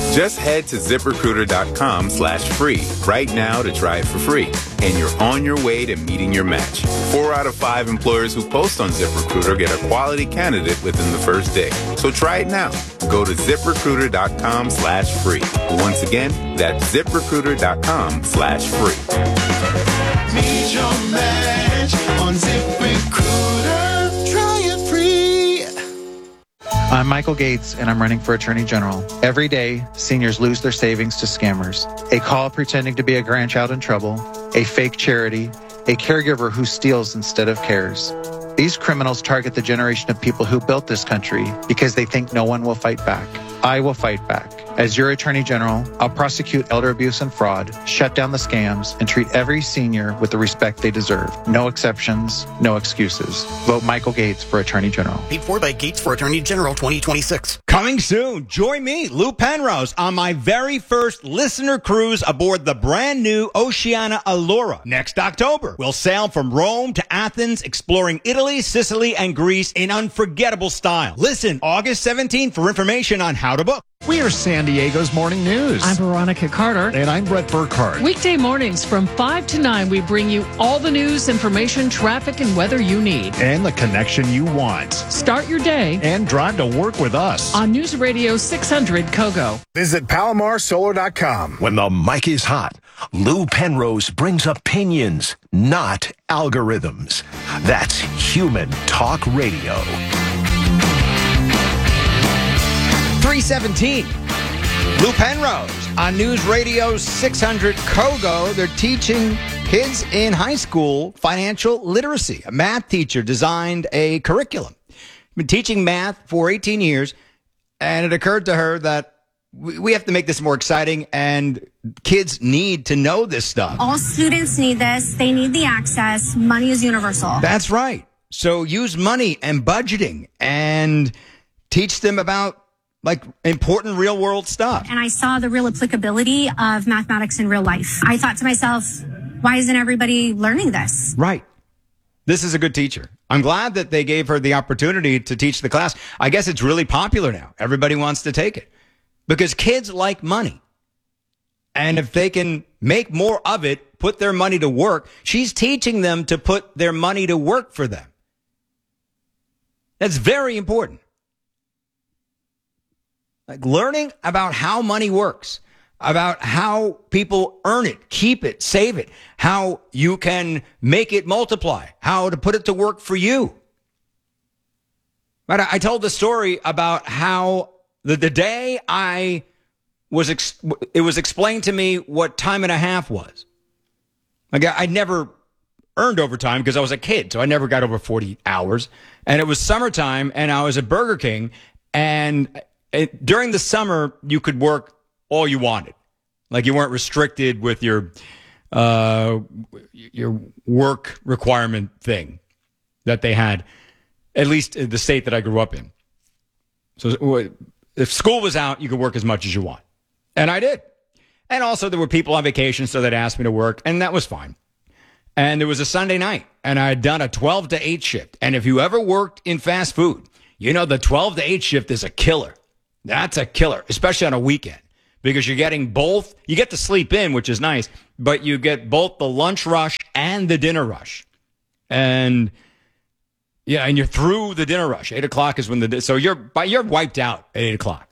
Just head to ZipRecruiter.com/free right now to try it for free. And you're on your way to meeting your match. 4 out of 5 employers who post on ZipRecruiter get a quality candidate within the first day. So try it now. Go to ZipRecruiter.com/free. Once again, that's ZipRecruiter.com/free. Meet your match on ZipRecruiter. Try it free. I'm Michael Gates, and I'm running for Attorney General. Every day, seniors lose their savings to scammers. A call pretending to be a grandchild in trouble, a fake charity, a caregiver who steals instead of cares. These criminals target the generation of people who built this country because they think no one will fight back. I will fight back. As your Attorney General, I'll prosecute elder abuse and fraud, shut down the scams, and treat every senior with the respect they deserve. No exceptions, no excuses. Vote Michael Gates for Attorney General. Paid for by Gates for Attorney General 2026. Coming soon, join me, Lou Penrose, on my very first listener cruise aboard the brand new Oceania Allura. Next October, we'll sail from Rome to Athens, exploring Italy, Sicily, and Greece in unforgettable style. Listen August 17th for information on how to book. We are San Diego's Morning News. I'm Veronica Carter. And I'm Brett Burkhardt. Weekday mornings from 5 to 9, we bring you all the news, information, traffic, and weather you need. And the connection you want. Start your day. And drive to work with us. On News Radio 600 Kogo. Visit PalomarSolar.com. When the mic is hot, Lou Penrose brings opinions, not algorithms. That's Human Talk Radio. 317. Lou Penrose on News Radio 600 Kogo. They're teaching kids in high school financial literacy. A math teacher designed a curriculum. Been teaching math for 18 years, and it occurred to her that we have to make this more exciting, and kids need to know this stuff. All students need this. They need the access. Money is universal. That's right. So use money and budgeting and teach them about like important real world stuff. And I saw the real applicability of mathematics in real life. I thought to myself, why isn't everybody learning this? Right. This is a good teacher. I'm glad that they gave her the opportunity to teach the class. I guess it's really popular now. Everybody wants to take it because kids like money. And if they can make more of it, put their money to work, she's teaching them to put their money to work for them. That's very important. Like learning about how money works, about how people earn it, keep it, save it, how you can make it multiply, how to put it to work for you. Right? I told the story about how the day it was explained to me what time and a half was. Like I never earned overtime because I was a kid, so I never got over 40 hours. And it was summertime, and I was at Burger King, and during the summer, you could work all you wanted. Like you weren't restricted with your work requirement thing that they had, at least in the state that I grew up in. So if school was out, you could work as much as you want. And I did. And also there were people on vacation, so they'd ask me to work, and that was fine. And there was a Sunday night, and I had done a 12 to 8 shift. And if you ever worked in fast food, you know the 12 to 8 shift is a killer. That's a killer, especially on a weekend, because you're getting both. You get to sleep in, which is nice, but you get both the lunch rush and the dinner rush. And yeah, and you're through the dinner rush. 8 o'clock is when so you're wiped out at 8 o'clock.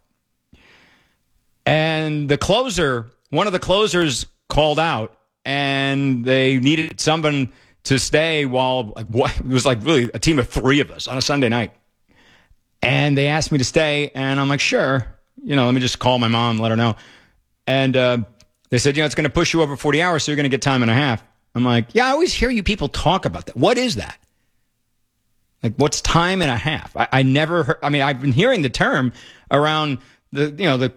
And one of the closers called out, and they needed someone to stay while it was like really a team of 3 of us on a Sunday night. And they asked me to stay, and I'm like, sure. Let me just call my mom, let her know. And they said, it's going to push you over 40 hours, so you're going to get time and a half. I'm like, yeah, I always hear you people talk about that. What is that? Like, what's time and a half? I never heard. I mean, I've been hearing the term around the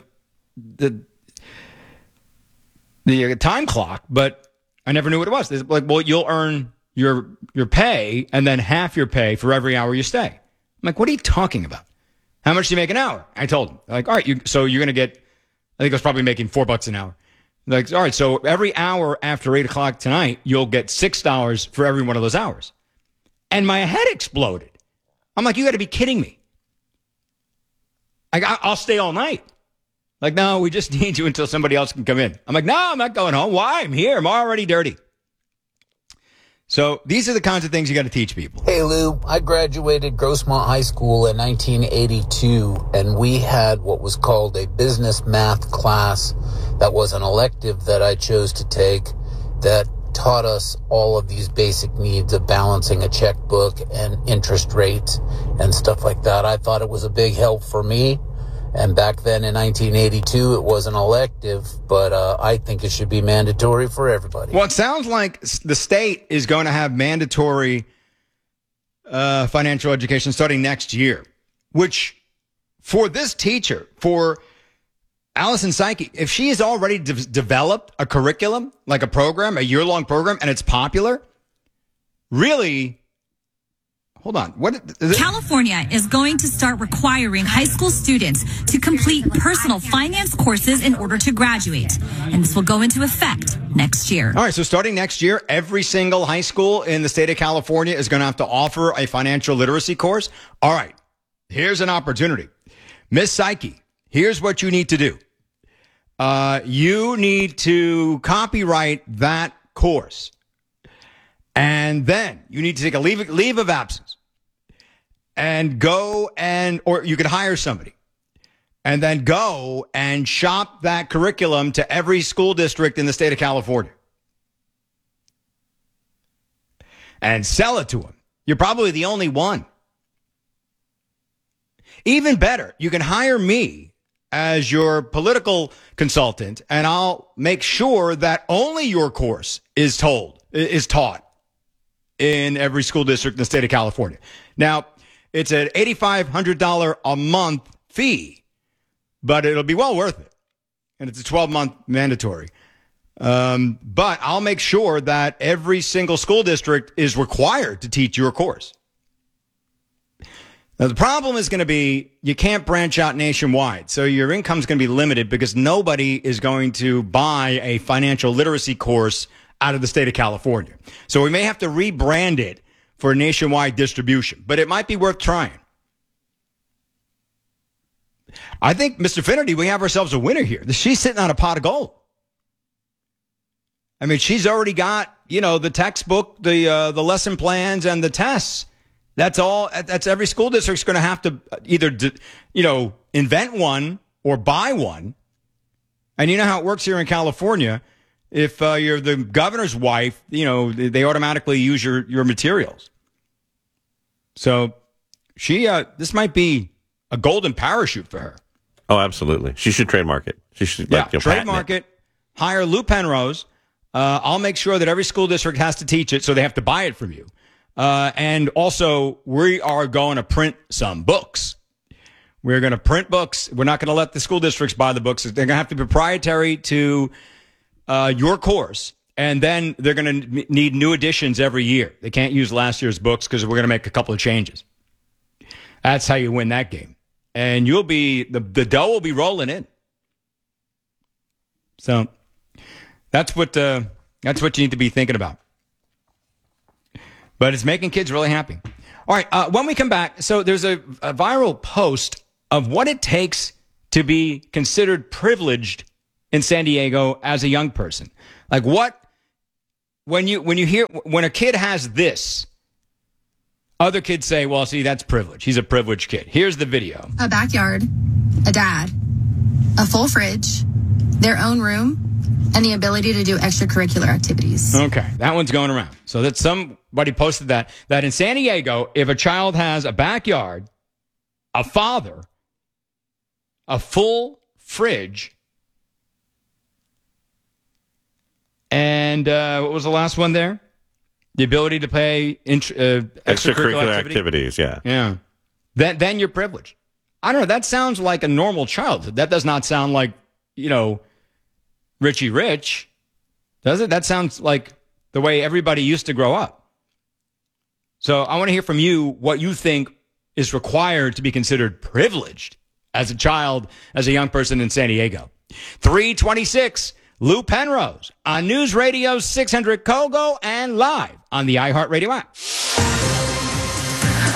time clock, but I never knew what it was. It's like, well, you'll earn your pay and then half your pay for every hour you stay. I'm like, what are you talking about? How much do you make an hour? I told him. Like, all right, so you're going to get, I think I was probably making $4 an hour. Like, all right, so every hour after 8 o'clock tonight, you'll get $6 for every one of those hours. And my head exploded. I'm like, you got to be kidding me. I'll stay all night. Like, no, we just need you until somebody else can come in. I'm like, no, I'm not going home. Why? I'm here. I'm already dirty. So these are the kinds of things you got to teach people. Hey, Lou, I graduated Grossmont High School in 1982, and we had what was called a business math class that was an elective that I chose to take that taught us all of these basic needs of balancing a checkbook and interest rates and stuff like that. I thought it was a big help for me. And back then in 1982, it was an elective, but I think it should be mandatory for everybody. Well, it sounds like the state is going to have mandatory financial education starting next year, which for this teacher, for Allison Psyche, if she has already developed a curriculum, like a program, a year-long program, and it's popular, really... Hold on. California is going to start requiring high school students to complete personal finance courses in order to graduate. And this will go into effect next year. All right. So starting next year, every single high school in the state of California is going to have to offer a financial literacy course. All right. Here's an opportunity. Miss Psyche, here's what you need to do. You need to copyright that course. And then you need to take a leave of absence and go or you could hire somebody and then go and shop that curriculum to every school district in the state of California and sell it to them. You're probably the only one. Even better, you can hire me as your political consultant and I'll make sure that only your course is taught in every school district in the state of California. Now, it's an $8,500 a month fee, but it'll be well worth it. And it's a 12-month mandatory. But I'll make sure that every single school district is required to teach your course. Now, the problem is going to be you can't branch out nationwide. So your income is going to be limited because nobody is going to buy a financial literacy course out of the state of California. So we may have to rebrand it for nationwide distribution, but it might be worth trying. I think, Mr. Finnerty, we have ourselves a winner here. She's sitting on a pot of gold. I mean, she's already got, the textbook, the lesson plans and the tests. That's all. That's every school district's going to have to either, invent one or buy one. And you know how it works here in California. If you're the governor's wife, they automatically use your materials. So this might be a golden parachute for her. Oh, absolutely. She should trademark it. She should trademark it. Hire Lou Penrose. I'll make sure that every school district has to teach it, so they have to buy it from you. And also, we are going to print some books. We're going to print books. We're not going to let the school districts buy the books. They're going to have to be proprietary to your course, and then they're going to need new editions every year. They can't use last year's books because we're going to make a couple of changes. That's how you win that game. And you'll be, the dough will be rolling in. So that's what you need to be thinking about. But it's making kids really happy. All right, when we come back, so there's a viral post of what it takes to be considered privileged in San Diego as a young person. Like when a kid has this, other kids say, well, see, that's privilege. He's a privileged kid. Here's the video. A backyard, a dad, a full fridge, their own room, and the ability to do extracurricular activities. Okay, that one's going around. So that somebody posted that in San Diego, if a child has a backyard, a father, a full fridge, and what was the last one there? The ability to play extracurricular activities, yeah. Yeah. Then you're privileged. I don't know. That sounds like a normal childhood. That does not sound like, Richie Rich. Does it? That sounds like the way everybody used to grow up. So I want to hear from you what you think is required to be considered privileged as a child, as a young person in San Diego. 326. Lou Penrose on News Radio 600 Kogo and live on the iHeartRadio app.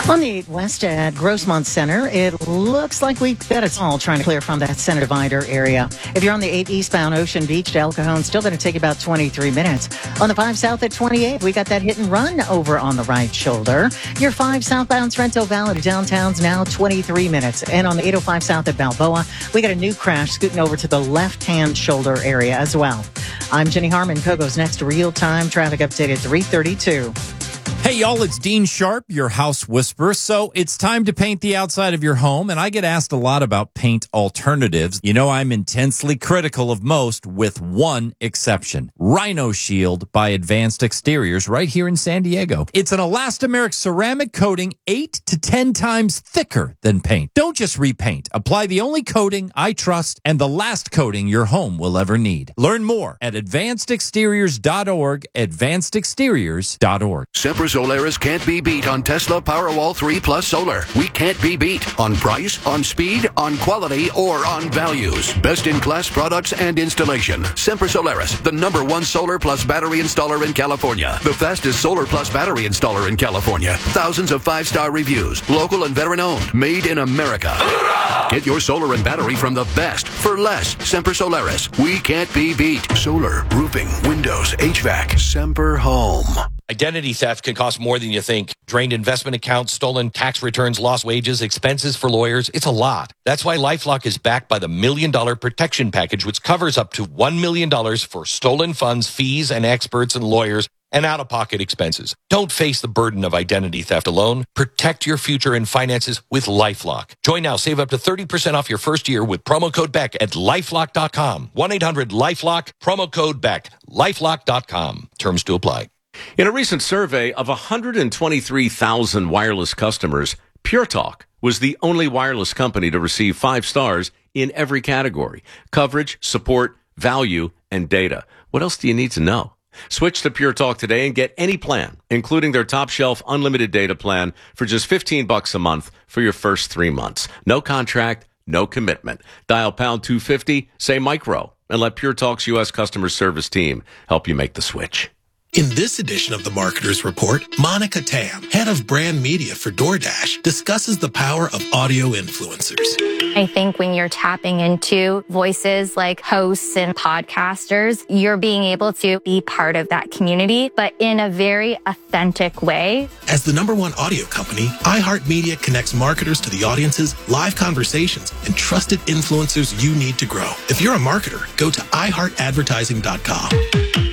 On the west at Grossmont Center, it looks like we've got us all trying to clear from that center divider area. If you're on the 8 eastbound Ocean Beach to El Cajon, still going to take about 23 minutes. On the 5 south at 28, we got that hit and run over on the right shoulder. Your 5 southbound Sorrento Valley to downtown's now 23 minutes. And on the 805 south at Balboa, we got a new crash scooting over to the left-hand shoulder area as well. I'm Jenny Harmon. Kogo's next real-time traffic update at 3:32. Hey, y'all, it's Dean Sharp, your house whisperer. So it's time to paint the outside of your home, and I get asked a lot about paint alternatives. You know, I'm intensely critical of most, with one exception. Rhino Shield by Advanced Exteriors right here in San Diego. It's an elastomeric ceramic coating 8 to 10 times thicker than paint. Don't just repaint. Apply the only coating I trust and the last coating your home will ever need. Learn more at advancedexteriors.org, advancedexteriors.org. Sempra Solaris can't be beat on Tesla Powerwall 3 Plus Solar. We can't be beat on price, on speed, on quality, or on values. Best-in-class products and installation. Sempra Solaris, the #1 solar plus battery installer in California. The fastest solar plus battery installer in California. Thousands of 5-star reviews. Local and veteran-owned. Made in America. Get your solar and battery from the best for less. Sempra Solaris. We can't be beat. Solar, roofing, windows, HVAC. Semper Home. Identity theft can cost more than you think. Drained investment accounts, stolen tax returns, lost wages, expenses for lawyers. It's a lot. That's why LifeLock is backed by the $1 Million Protection Package, which covers up to $1 million for stolen funds, fees, and experts and lawyers, and out-of-pocket expenses. Don't face the burden of identity theft alone. Protect your future and finances with LifeLock. Join now. Save up to 30% off your first year with promo code BECK at LifeLock.com. 1-800-LifeLock, promo code BECK. LifeLock.com. Terms to apply. In a recent survey of 123,000 wireless customers, Pure Talk was the only wireless company to receive 5 stars in every category: coverage, support, value, and data. What else do you need to know? Switch to Pure Talk today and get any plan, including their top shelf unlimited data plan, for just $15 a month for your first 3 months. No contract, no commitment. Dial pound 250, say micro, and let Pure Talk's U.S. customer service team help you make the switch. In this edition of the Marketer's Report, Monica Tam, head of brand media for DoorDash, discusses the power of audio influencers. I think when you're tapping into voices like hosts and podcasters, you're being able to be part of that community, but in a very authentic way. As the #1 audio company, iHeartMedia connects marketers to the audiences, live conversations, and trusted influencers you need to grow. If you're a marketer, go to iHeartAdvertising.com.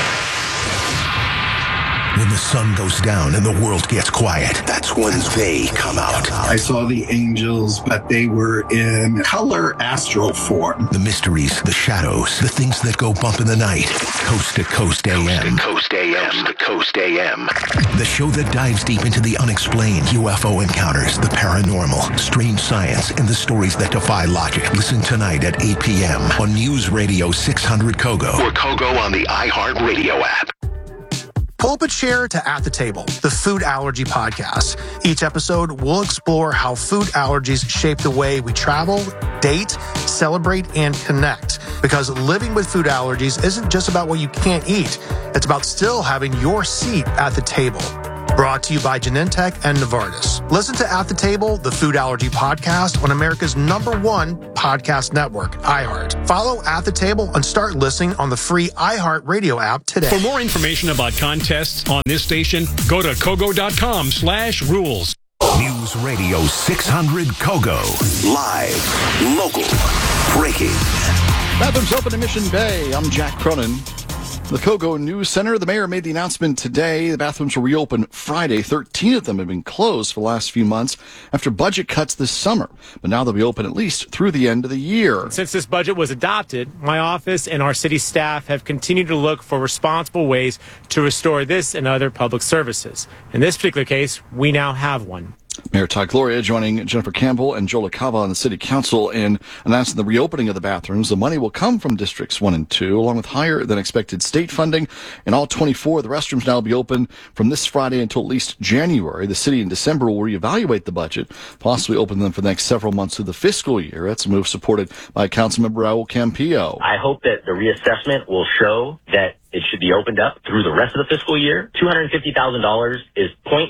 When the sun goes down and the world gets quiet, that's when they come out. I saw the angels, but they were in color astral form. The mysteries, the shadows, the things that go bump in the night. Coast to Coast AM. Coast to Coast AM. To Coast AM. The show that dives deep into the unexplained, UFO encounters, the paranormal, strange science, and the stories that defy logic. Listen tonight at 8 p.m. on News Radio 600 Kogo or Kogo on the iHeartRadio app. Pull up a chair to At the Table, the food allergy podcast. Each episode, we'll explore how food allergies shape the way we travel, date, celebrate, and connect. Because living with food allergies isn't just about what you can't eat. It's about still having your seat at the table. Brought to you by Genentech and Novartis. Listen to At the Table, the food allergy podcast on America's #1 podcast network, iHeart. Follow At the Table and start listening on the free iHeart Radio app today. For more information about contests on this station, go to kogo.com/rules. News Radio 600 Kogo. Live, local, breaking. Bathrooms open in Mission Bay. I'm Jack Cronin. The Kogo News Center, the mayor made the announcement today. The bathrooms will reopen Friday. 13 of them have been closed for the last few months after budget cuts this summer. But now they'll be open at least through the end of the year. Since this budget was adopted, my office and our city staff have continued to look for responsible ways to restore this and other public services. In this particular case, we now have one. Mayor Todd Gloria joining Jennifer Campbell and Joe LaCava on the city council in announcing the reopening of the bathrooms. The money will come from districts 1 and 2, along with higher than expected state funding. In all 24, the restrooms now will be open from this Friday until at least January. The city in December will reevaluate the budget, possibly open them for the next several months of the fiscal year. That's a move supported by Councilmember Raul Campillo. I hope that the reassessment will show that It should be opened up through the rest of the fiscal year. $250,000 is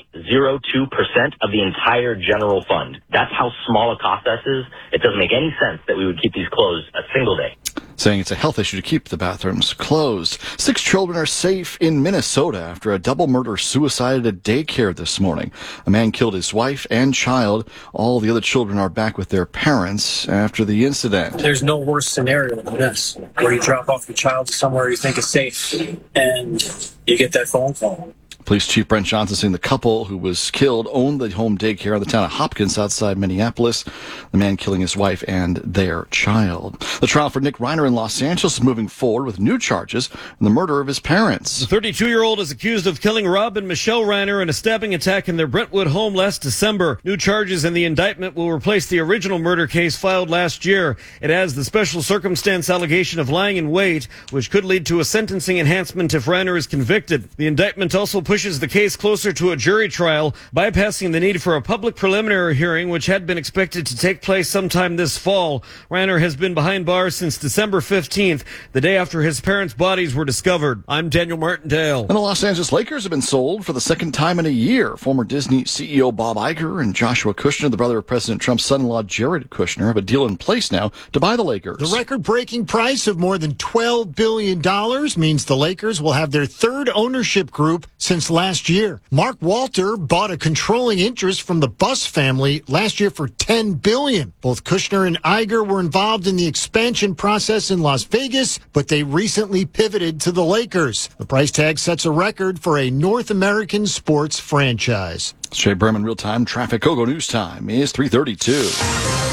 0.02% of the entire general fund. That's how small a cost this is. It doesn't make any sense that we would keep these closed a single day. Saying it's a health issue to keep the bathrooms closed. 6 children are safe in Minnesota after a double murder suicide at a daycare this morning. A man killed his wife and child. All the other children are back with their parents after the incident. There's no worse scenario than this, where you drop off your child somewhere you think is safe, and you get that phone call. Police Chief Brent Johnson saying the couple who was killed owned the home daycare in the town of Hopkins outside Minneapolis. The man killing his wife and their child. The trial for Nick Reiner in Los Angeles is moving forward with new charges in the murder of his parents. The 32-year-old is accused of killing Rob and Michelle Reiner in a stabbing attack in their Brentwood home last December. New charges in the indictment will replace the original murder case filed last year. It has the special circumstance allegation of lying in wait, which could lead to a sentencing enhancement if Reiner is convicted. The indictment also pushes the case closer to a jury trial, bypassing the need for a public preliminary hearing, which had been expected to take place sometime this fall. Reiner has been behind bars since December 15th, the day after his parents' bodies were discovered. I'm Daniel Martindale. And the Los Angeles Lakers have been sold for the second time in a year. Former Disney CEO Bob Iger and Joshua Kushner, the brother of President Trump's son-in-law Jared Kushner, have a deal in place now to buy the Lakers. The record-breaking price of more than $12 billion means the Lakers will have their third ownership group since last year. Mark Walter bought a controlling interest from the Buss family last year for $10 billion. Both Kushner and Iger were involved in the expansion process in Las Vegas, but they recently pivoted to the Lakers. The price tag sets a record for a North American sports franchise. Jay Berman, real-time traffic. Kogo News Time is 3:32.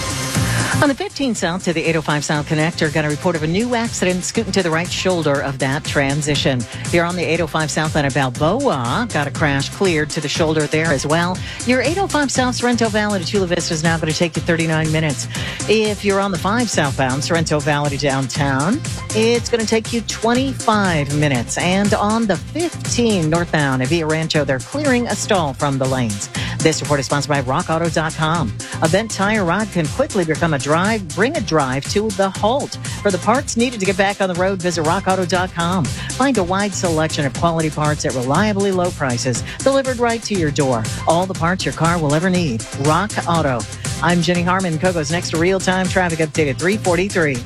On the 15 South to the 805 South connector, got a report of a new accident scooting to the right shoulder of that transition. Here on the 805 South out of Balboa, got a crash cleared to the shoulder there as well. Your 805 South Sorrento Valley to Chula Vista is now going to take you 39 minutes. If you're on the 5 southbound, Sorrento Valley to downtown, it's going to take you 25 minutes. And on the 15 northbound at Villa Rancho, they're clearing a stall from the lanes. This report is sponsored by RockAuto.com. A bent tire rod can quickly become a drive. Bring a drive to the halt. For the parts needed to get back on the road, visit RockAuto.com. Find a wide selection of quality parts at reliably low prices, delivered right to your door. All the parts your car will ever need. Rock Auto. I'm Jenny Harmon. Kogo's next real-time traffic update at 3:43.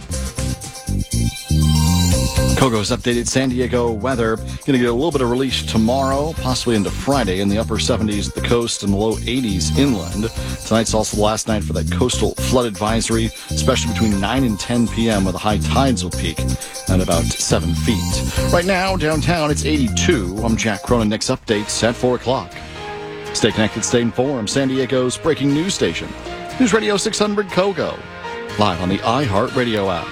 Kogo's updated San Diego weather. Going to get a little bit of relief tomorrow, possibly into Friday, in the upper 70s at the coast and the low 80s inland. Tonight's also the last night for that coastal flood advisory, especially between 9 and 10 p.m. where the high tides will peak at about 7 feet. Right now, downtown, it's 82. I'm Jack Cronin. Next updates at 4 o'clock. Stay connected, stay informed. San Diego's breaking news station. News Radio 600 Kogo. Live on the iHeartRadio app.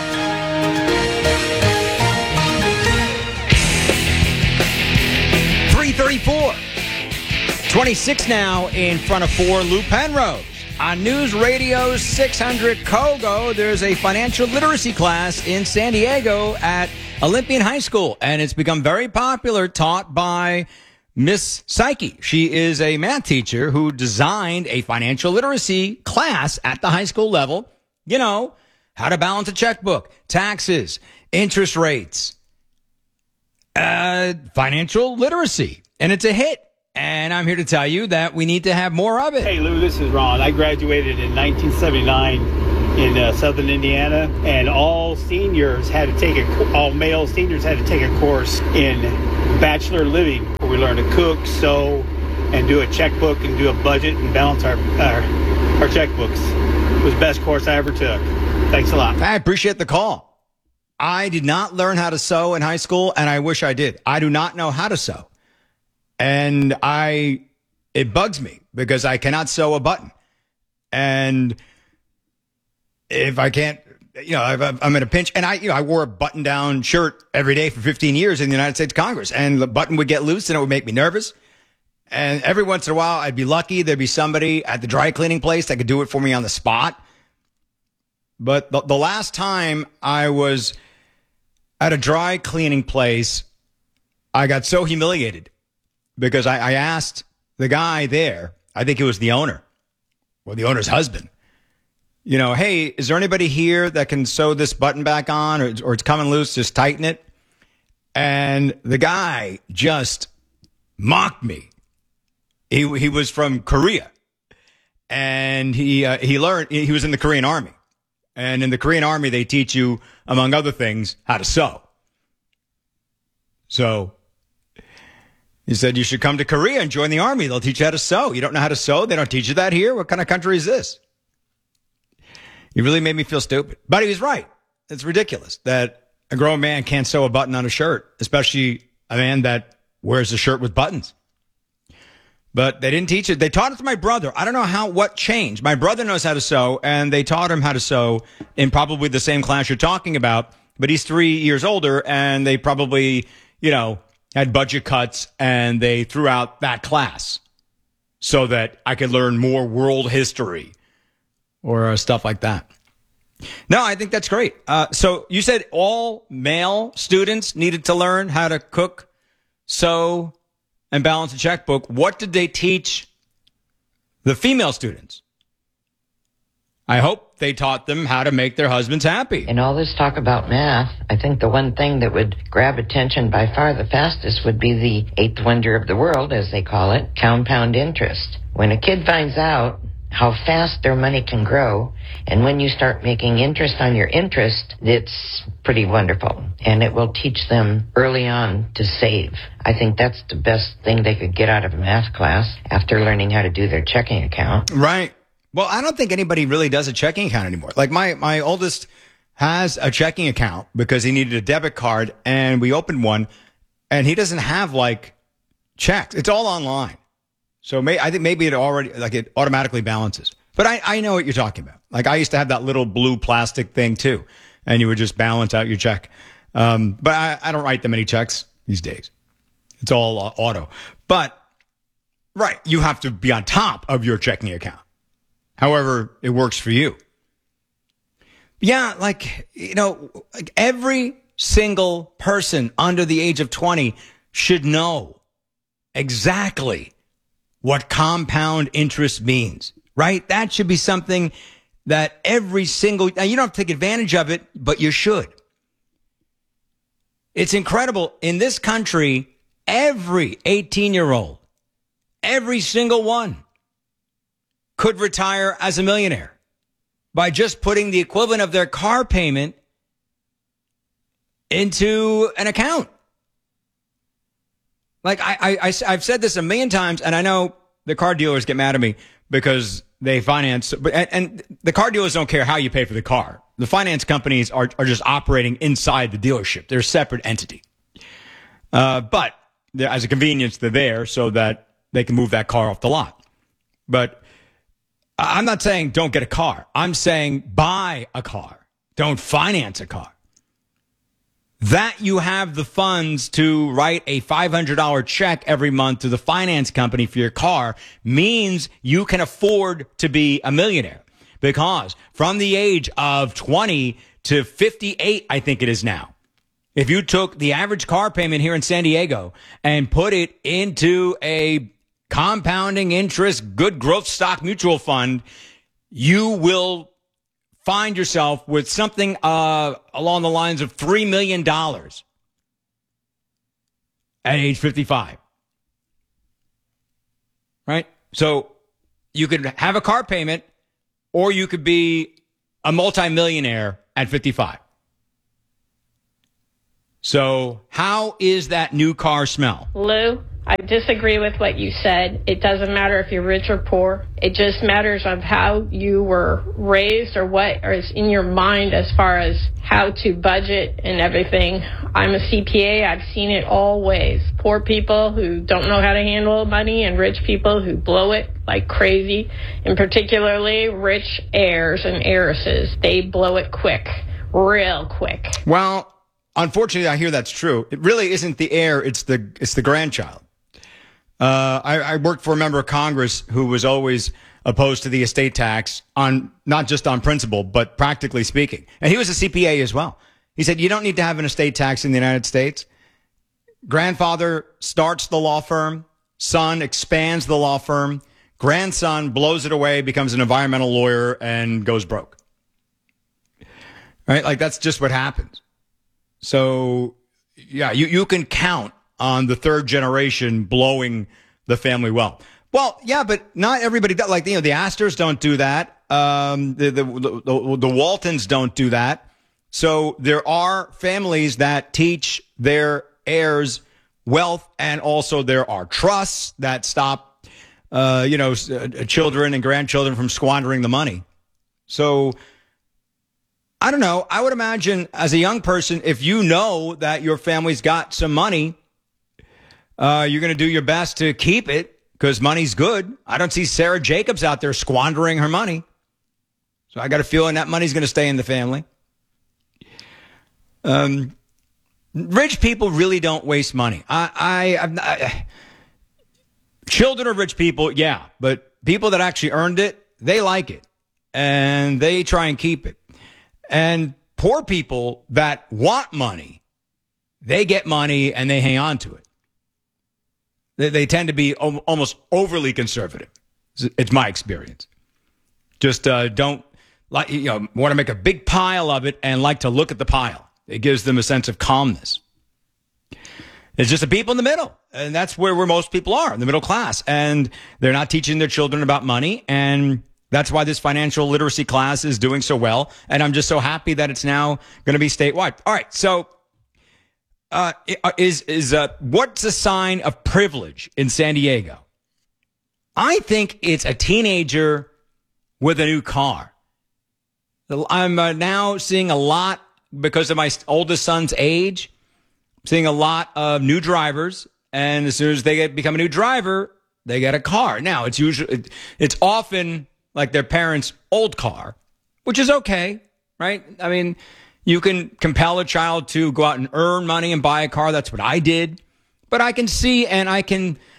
.34. 26 now in front of 4 Lou Penrose. On News Radio 600 Kogo, there's a financial literacy class in San Diego at Olympian High School, and it's become very popular, taught by Miss Psyche. She is a math teacher who designed a financial literacy class at the high school level. You know, how to balance a checkbook, taxes, interest rates, financial literacy. And it's a hit. And I'm here to tell you that we need to have more of it. Hey, Lou, this is Ron. I graduated in 1979 in southern Indiana, and all male seniors had to take a course in bachelor living, where we learned to cook, sew, and do a checkbook and do a budget and balance our checkbooks. It was the best course I ever took. Thanks a lot. I appreciate the call. I did not learn how to sew in high school, and I wish I did. I do not know how to sew. And it bugs me because I cannot sew a button. And if I can't, if I'm in a pinch, and I wore a button down shirt every day for 15 years in the United States Congress, and the button would get loose and it would make me nervous. And every once in a while, I'd be lucky. There'd be somebody at the dry cleaning place that could do it for me on the spot. But the last time I was at a dry cleaning place, I got so humiliated because I asked the guy there, I think it was the owner or the owner's husband, hey, is there anybody here that can sew this button back on or it's coming loose, just tighten it? And the guy just mocked me. He was from Korea. And he was in the Korean Army. And in the Korean Army, they teach you, among other things, how to sew. So he said, you should come to Korea and join the Army. They'll teach you how to sew. You don't know how to sew? They don't teach you that here? What kind of country is this? He really made me feel stupid. But he was right. It's ridiculous that a grown man can't sew a button on a shirt, especially a man that wears a shirt with buttons. But they didn't teach it. They taught it to my brother. I don't know what changed. My brother knows how to sew, and they taught him how to sew in probably the same class you're talking about. But he's 3 years older, and they probably, had budget cuts, and they threw out that class so that I could learn more world history or stuff like that. No, I think that's great. So you said all male students needed to learn how to cook, sew, and balance a checkbook. What did they teach the female students? I hope they taught them how to make their husbands happy. In all this talk about math, I think the one thing that would grab attention by far the fastest would be the eighth wonder of the world, as they call it, compound interest. When a kid finds out how fast their money can grow, and when you start making interest on your interest, it's pretty wonderful. And it will teach them early on to save. I think that's the best thing they could get out of a math class after learning how to do their checking account. Right. Well, I don't think anybody really does a checking account anymore. Like my oldest has a checking account because he needed a debit card, and we opened one, and he doesn't have checks. It's all online. So I think maybe it automatically balances. But I know what you're talking about. Like I used to have that little blue plastic thing too, and you would just balance out your check. But I don't write them any checks these days. It's all auto. But right, you have to be on top of your checking account. However it works for you. Yeah, every single person under the age of 20 should know exactly what compound interest means, right? That should be something that now you don't have to take advantage of it, but you should. It's incredible. In this country, every 18-year-old, every single one, could retire as a millionaire by just putting the equivalent of their car payment into an account. Like I've said this a million times, and I know the car dealers get mad at me because they finance, and the car dealers don't care how you pay for the car. The finance companies are just operating inside the dealership. They're a separate entity. But as a convenience, they're there so that they can move that car off the lot. But I'm not saying don't get a car. I'm saying buy a car. Don't finance a car. That you have the funds to write a $500 check every month to the finance company for your car means you can afford to be a millionaire. Because from the age of 20 to 58, I think it is now, if you took the average car payment here in San Diego and put it into a compounding interest, good growth stock mutual fund, you will find yourself with something along the lines of $3 million at age 55. Right? So you could have a car payment, or you could be a multimillionaire at 55. So how is that new car smell? Lou, I disagree with what you said. It doesn't matter if you're rich or poor. It just matters of how you were raised or what is in your mind as far as how to budget and everything. I'm a CPA. I've seen it all ways. Poor people who don't know how to handle money and rich people who blow it like crazy, and particularly rich heirs and heiresses. They blow it quick, real quick. Well, unfortunately, I hear that's true. It really isn't the heir. It's the grandchild. I worked for a member of Congress who was always opposed to the estate tax on not just on principle, but practically speaking. And he was a CPA as well. He said, you don't need to have an estate tax in the United States. Grandfather starts the law firm. Son expands the law firm. Grandson blows it away, becomes an environmental lawyer, and goes broke. Right? Like, that's just what happens. So, Yeah, you can count on the third generation blowing the family wealth. Well, yeah, but not everybody does. Like, the Astors don't do that. The Waltons don't do that. So there are families that teach their heirs wealth, and also there are trusts that stop, children and grandchildren from squandering the money. So I don't know. I would imagine as a young person, if you know that your family's got some money, you're going to do your best to keep it because money's good. I don't see Sarah Jacobs out there squandering her money. So I got a feeling that money's going to stay in the family. Rich people really don't waste money. Children of rich people, yeah, but people that actually earned it, they like it and they try and keep it. And poor people that want money, they get money and they hang on to it. They tend to be almost overly conservative. It's my experience. Just don't want to make a big pile of it and like to look at the pile. It gives them a sense of calmness. It's just the people in the middle. And that's where most people are, in the middle class. And they're not teaching their children about money. And that's why this financial literacy class is doing so well. And I'm just so happy that it's now going to be statewide. All right. So what's a sign of privilege in San Diego? I think it's a teenager with a new car. I'm now seeing a lot, because of my oldest son's age, seeing a lot of new drivers, and as soon as they become a new driver, they get a car. Now, it's often like their parents' old car, which is okay, right? I mean, you can compel a child to go out and earn money and buy a car. That's what I did. But I can see, and I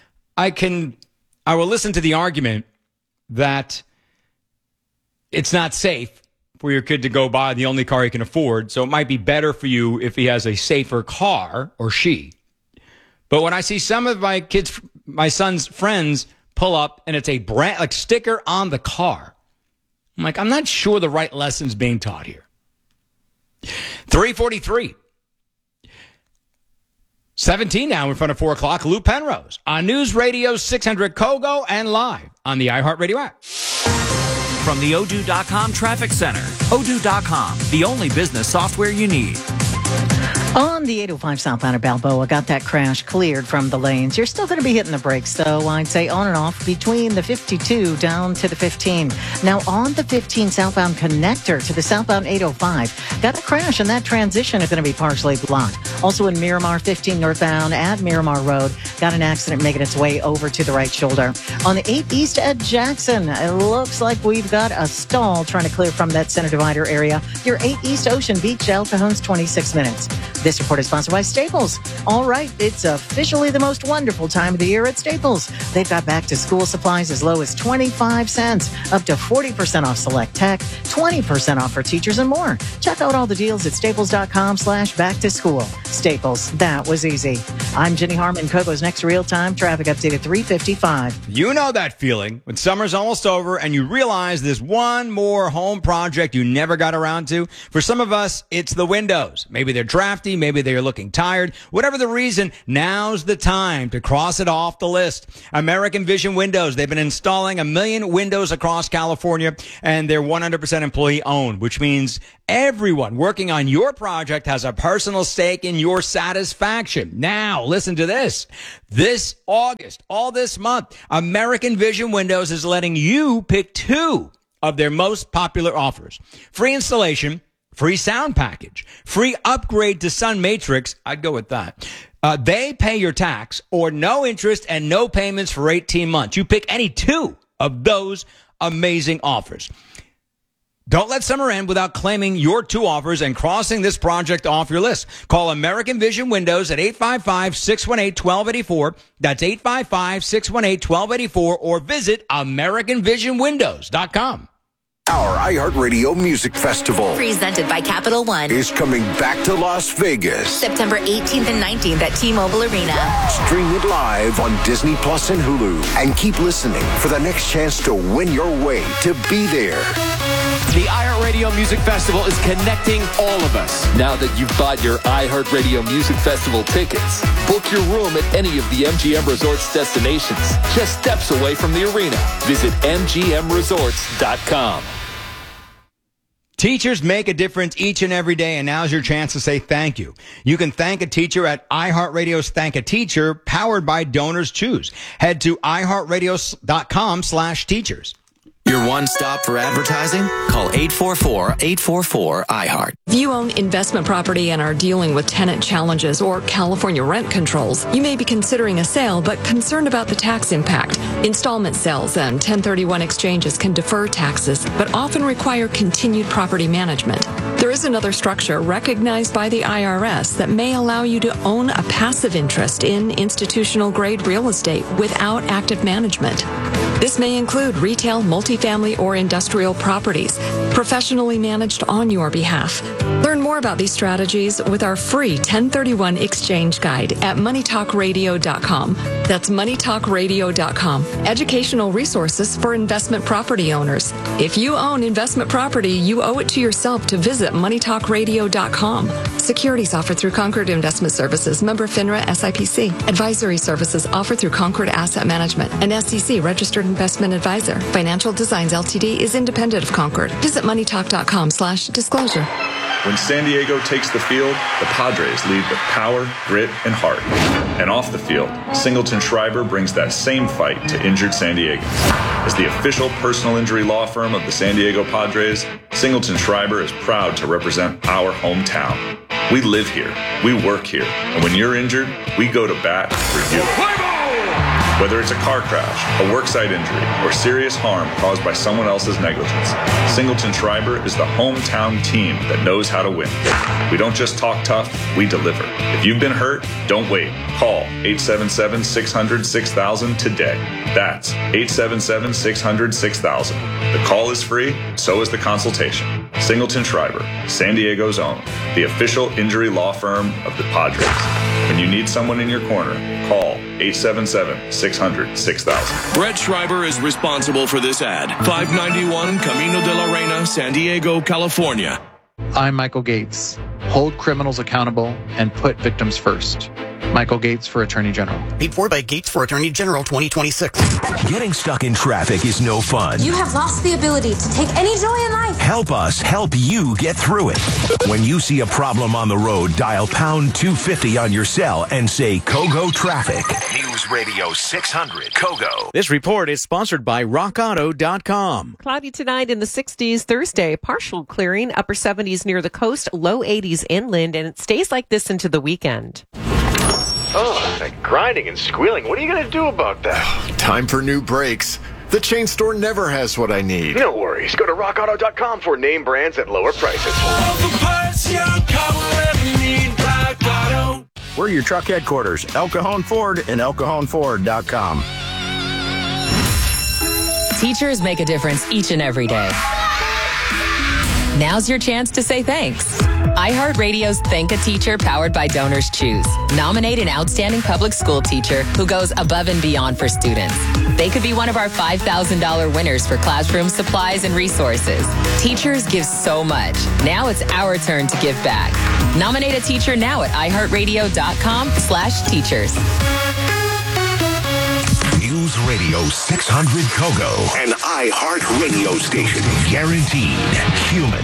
will listen to the argument that it's not safe for your kid to go buy the only car he can afford. So it might be better for you if he has a safer car, or she. But when I see some of my son's friends pull up and it's a brand, like, sticker on the car, I'm like, I'm not sure the right lesson's being taught here. 3:43. 17 now in front of 4 o'clock. Lou Penrose on News Radio 600 Kogo and live on the iHeartRadio app. From the Odoo.com Traffic Center. Odoo.com, the only business software you need. On the 805 southbound of Balboa, got that crash cleared from the lanes. You're still going to be hitting the brakes, though. I'd say on and off between the 52 down to the 15. Now, on the 15 southbound connector to the southbound 805, got a crash, and that transition is going to be partially blocked. Also in Miramar, 15 northbound at Miramar Road, got an accident making its way over to the right shoulder. On the 8 east at Jackson, it looks like we've got a stall trying to clear from that center divider area. Your 8 east Ocean Beach, El Cajon's 26 minutes. This report is sponsored by Staples. All right, it's officially the most wonderful time of the year at Staples. They've got back to school supplies as low as 25 cents, up to 40% off select tech, 20% off for teachers and more. Check out all the deals at staples.com/back to school. Staples, that was easy. I'm Jenny Harmon. Kogo's next real-time traffic update at 3:55. You know that feeling when summer's almost over and you realize there's one more home project you never got around to. For some of us, it's the windows. Maybe they're drafty. Maybe they're looking tired. Whatever the reason, now's the time to cross it off the list. American Vision Windows. They've been installing 1 million windows across California, and they're 100% employee owned, which means everyone working on your project has a personal stake in your satisfaction. Now, listen to this. This August, all this month, American Vision Windows is letting you pick 2 of their most popular offers. Free installation, free sound package, free upgrade to Sun Matrix. I'd go with that. They pay your tax, or no interest and no payments for 18 months. You pick any 2 of those amazing offers. Don't let summer end without claiming your 2 offers and crossing this project off your list. Call American Vision Windows at 855-618-1284. That's 855-618-1284, or visit AmericanVisionWindows.com. Our iHeartRadio Music Festival, presented by Capital One, is coming back to Las Vegas. September 18th and 19th at T-Mobile Arena. Stream it live on Disney Plus and Hulu. And keep listening for the next chance to win your way to be there. The iHeartRadio Music Festival is connecting all of us. Now that you've bought your iHeartRadio Music Festival tickets, book your room at any of the MGM Resorts destinations, just steps away from the arena. Visit MGMResorts.com. Teachers make a difference each and every day, and now's your chance to say thank you. You can thank a teacher at iHeartRadio's Thank a Teacher, powered by Donors Choose. Head to iHeartRadio.com/teachers. Your one stop for advertising? Call 844-844-iHeart. If you own investment property and are dealing with tenant challenges or California rent controls, you may be considering a sale but concerned about the tax impact. Installment sales and 1031 exchanges can defer taxes but often require continued property management. There is another structure recognized by the IRS that may allow you to own a passive interest in institutional-grade real estate without active management. This may include retail, multifamily, or industrial properties, professionally managed on your behalf. Learn more about these strategies with our free 1031 exchange guide at moneytalkradio.com. That's moneytalkradio.com. Educational resources for investment property owners. If you own investment property, you owe it to yourself to visit moneytalkradio.com. Securities offered through Concord Investment Services, member FINRA SIPC. Advisory services offered through Concord Asset Management, an SEC registered investment advisor. Financial Designs Ltd. is independent of Concord. Visit moneytalk.com/disclosure. When San Diego takes the field, the Padres lead with power, grit, and heart. And off the field, Singleton Schreiber brings that same fight to injured San Diegans. As the official personal injury law firm of the San Diego Padres, Singleton Schreiber is proud to represent our hometown. We live here, we work here, and when you're injured, we go to bat for you. Whether it's a car crash, a worksite injury, or serious harm caused by someone else's negligence, Singleton Schreiber is the hometown team that knows how to win. We don't just talk tough, we deliver. If you've been hurt, don't wait. Call 877-600-6000 today. That's 877-600-6000. The call is free, so is the consultation. Singleton Schreiber, San Diego's own, the official injury law firm of the Padres. When you need someone in your corner, call 877-600-6000. Brett Schreiber is responsible for this ad. 591 Camino de la Reina, San Diego, California. I'm Michael Gates. Hold criminals accountable and put victims first. Michael Gates for Attorney General. Paid for by Gates for Attorney General 2026. Getting stuck in traffic is no fun. You have lost the ability to take any joy in life. Help us help you get through it. When you see a problem on the road, dial pound 250 on your cell and say KOGO Traffic. News Radio 600 KOGO. This report is sponsored by RockAuto.com. Cloudy tonight in the 60s. Thursday, partial clearing. Upper 70s near the coast. Low 80s inland. And it stays like this into the weekend. Oh, that grinding and squealing. What are you going to do about that? Time for new brakes. The chain store never has what I need. No worries. Go to rockauto.com for name brands at lower prices. All the parts your car will ever need, Rock Auto. We're your truck headquarters, El Cajon Ford and ElCajonFord.com. Teachers make a difference each and every day. Now's your chance to say thanks. iHeartRadio's Thank a Teacher, powered by Donors Choose. Nominate an outstanding public school teacher who goes above and beyond for students. They could be one of our $5,000 winners for classroom supplies and resources. Teachers give so much. Now it's our turn to give back. Nominate a teacher now at iHeartRadio.com/teachers. News Radio 600 KOGO. An iHeart radio station. Guaranteed human.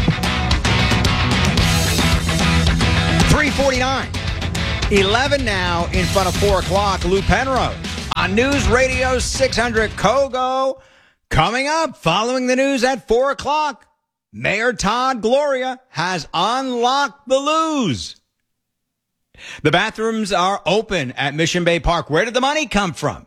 3:49. 11 now in front of 4 o'clock. Lou Penrose on News Radio 600 KOGO. Coming up, following the news at 4 o'clock, Mayor Todd Gloria has unlocked the Lou's. The bathrooms are open at Mission Bay Park. Where did the money come from?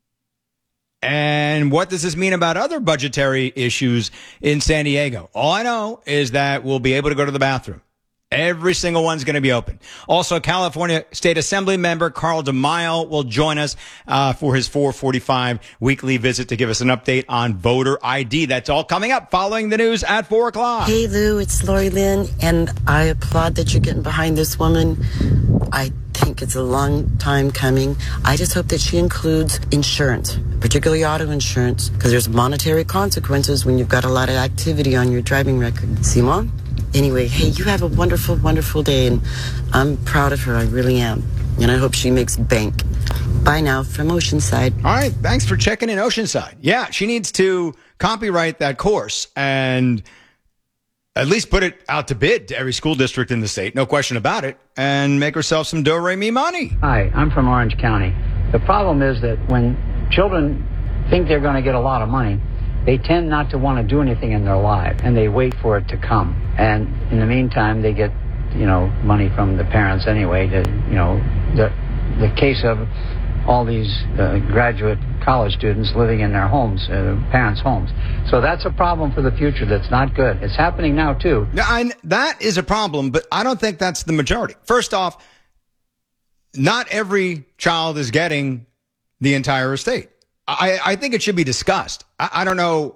And what does this mean about other budgetary issues in San Diego? All I know is that we'll be able to go to the bathroom. Every single one's going to be open. Also, California State Assembly member Carl DeMaio will join us for his 4:45 weekly visit to give us an update on voter ID. That's all coming up following the news at 4 o'clock. Hey, Lou, it's Lori Lynn, and I applaud that you're getting behind this woman. I think think it's a long time coming. I just hope that she includes insurance, particularly auto insurance, because there's monetary consequences when you've got a lot of activity on your driving record. Simon? Anyway, hey, you have a wonderful, wonderful day, and I'm proud of her. I really am. And I hope she makes bank. Bye now from Oceanside. All right, thanks for checking in, Oceanside. Yeah, she needs to copyright that course and at least put it out to bid to every school district in the state, no question about it, and make herself some do-re-mi money. Hi, I'm from Orange County. The problem is that when children think they're going to get a lot of money, they tend not to want to do anything in their life, and they wait for it to come. And in the meantime, they get, money from the parents anyway. The case of all these graduate college students living in their homes, parents' homes. So that's a problem for the future. That's not good. It's happening now, too. That is a problem, but I don't think that's the majority. First off, not every child is getting the entire estate. I think it should be discussed. I don't know,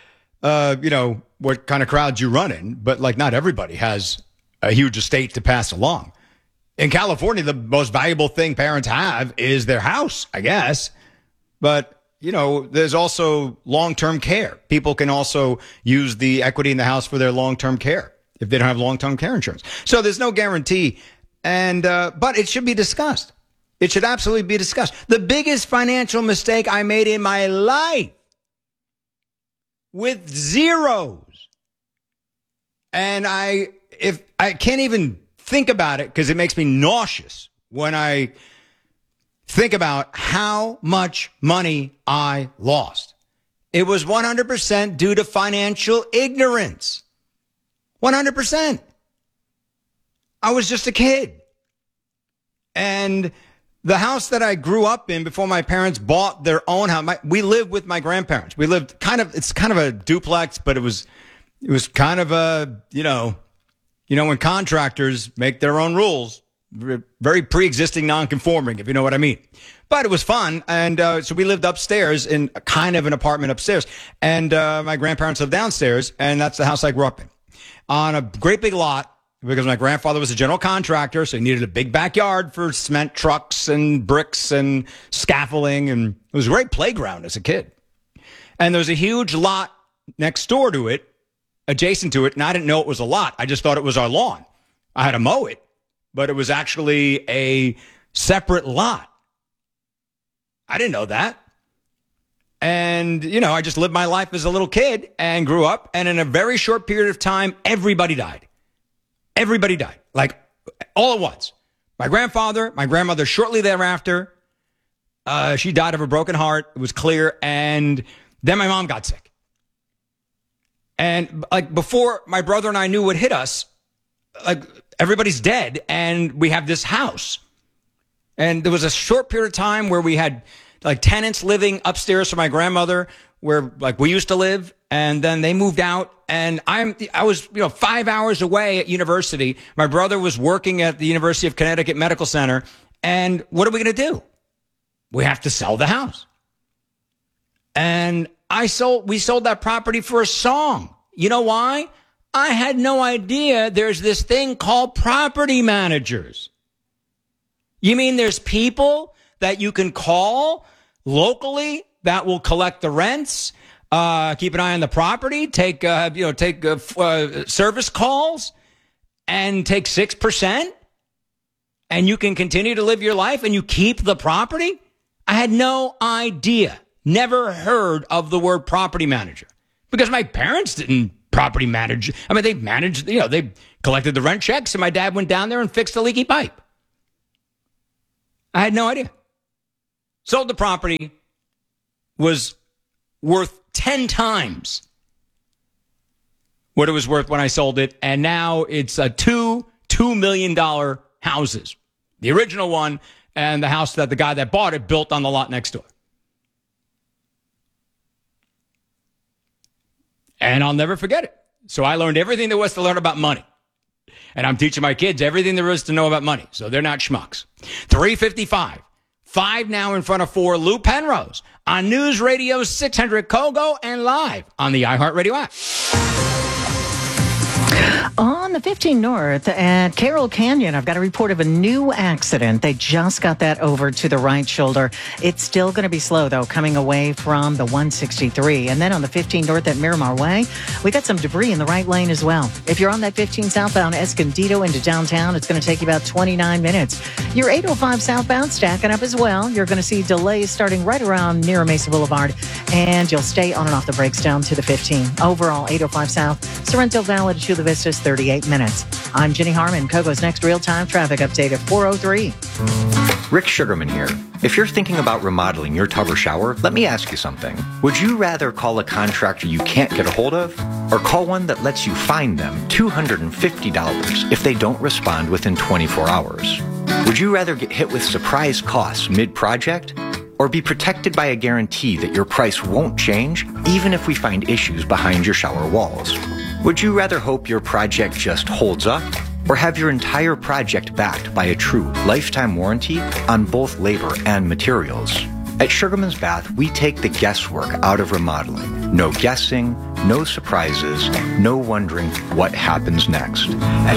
what kind of crowds you run in, but not everybody has a huge estate to pass along. In California, the most valuable thing parents have is their house, I guess. But, there's also long-term care. People can also use the equity in the house for their long-term care if they don't have long-term care insurance. So there's no guarantee. And but it should be discussed. It should absolutely be discussed. The biggest financial mistake I made in my life with zeros. And if I can't even think about it because it makes me nauseous when I think about how much money I lost. It was 100% due to financial ignorance. 100%. I was just a kid. And the house that I grew up in before my parents bought their own house, we lived with my grandparents. We lived it's kind of a duplex, but it was kind of a, when contractors make their own rules, very pre-existing non-conforming, if you know what I mean. But it was fun. And so we lived upstairs in kind of an apartment upstairs. And my grandparents lived downstairs. And that's the house I grew up in. On a great big lot, because my grandfather was a general contractor, so he needed a big backyard for cement trucks and bricks and scaffolding. And it was a great playground as a kid. And there was a huge lot next door to it, adjacent to it, and I didn't know it was a lot. I just thought it was our lawn. I had to mow it, but it was actually a separate lot. I didn't know that. And, I just lived my life as a little kid and grew up, and in a very short period of time, everybody died. Everybody died, all at once. My grandfather, my grandmother shortly thereafter, she died of a broken heart. It was clear. And then my mom got sick. And before my brother and I knew what hit us, everybody's dead and we have this house. And there was a short period of time where we had tenants living upstairs for my grandmother where we used to live. And then they moved out and I was 5 hours away at university. My brother was working at the University of Connecticut Medical Center. And what are we going to do? We have to sell the house. And we sold that property for a song. You know why? I had no idea there's this thing called property managers. You mean there's people that you can call locally that will collect the rents, keep an eye on the property, take service calls, and take 6%, and you can continue to live your life and you keep the property? I had no idea. Never heard of the word property manager because my parents didn't property manage. I mean, they managed, they collected the rent checks and my dad went down there and fixed the leaky pipe. I had no idea. Sold the property, was worth 10 times what it was worth when I sold it. And now it's $2 million houses. The original one and the house that the guy that bought it built on the lot next door. And I'll never forget it. So I learned everything there was to learn about money. And I'm teaching my kids everything there is to know about money. So they're not schmucks. 3:55. 5 now in front of 4. Lou Penrose on News Radio 600 Kogo and live on the iHeartRadio app. On On the 15 North at Carroll Canyon, I've got a report of a new accident. They just got that over to the right shoulder. It's still going to be slow, though, coming away from the 163. And then on the 15 North at Miramar Way, we got some debris in the right lane as well. If you're on that 15 southbound Escondido into downtown, it's going to take you about 29 minutes. Your 805 southbound stacking up as well. You're going to see delays starting right around near Mesa Boulevard, and you'll stay on and off the brakes down to the 15. Overall, 805 South, Sorrento Valley to Chula Vista, 38 minutes. I'm Jenny Harmon, Kogo's next real-time traffic update at 4:03. Rick Sugarman here. If you're thinking about remodeling your tub or shower, let me ask you something. Would you rather call a contractor you can't get a hold of, or call one that lets you find them $250 if they don't respond within 24 hours? Would you rather get hit with surprise costs mid-project, or be protected by a guarantee that your price won't change even if we find issues behind your shower walls? Would you rather hope your project just holds up, or have your entire project backed by a true lifetime warranty on both labor and materials? At Sugarman's Bath, we take the guesswork out of remodeling. No guessing, no surprises, no wondering what happens next. At